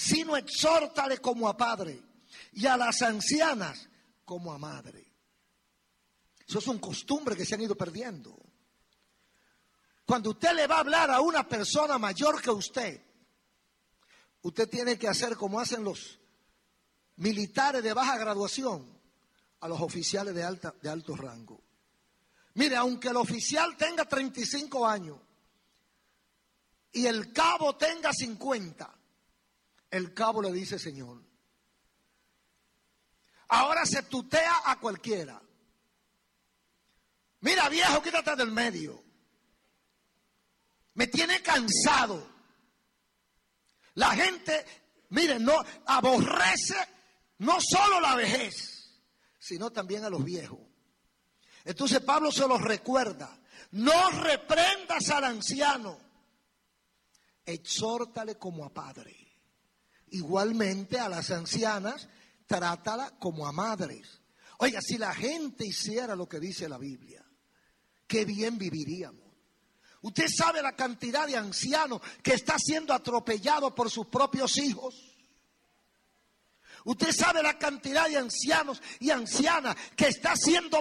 sino exhórtale como a padre, y a las ancianas como a madre. Eso es una costumbre que se han ido perdiendo. Cuando usted le va a hablar a una persona mayor que usted tiene que hacer como hacen los militares de baja graduación a los oficiales de alto rango. Mire, aunque el oficial tenga 35 años y el cabo tenga 50, el cabo le dice señor. Ahora se tutea a cualquiera. Mira, viejo, quítate del medio. Me tiene cansado. La gente, mire, no aborrece no solo la vejez, sino también a los viejos. Entonces Pablo se los recuerda: no reprendas al anciano, exhórtale como a padre. Igualmente a las ancianas, trátala como a madres. Oiga, si la gente hiciera lo que dice la Biblia, qué bien viviríamos. Usted sabe la cantidad de ancianos que está siendo atropellado por sus propios hijos. Usted sabe la cantidad de ancianos y ancianas que está siendo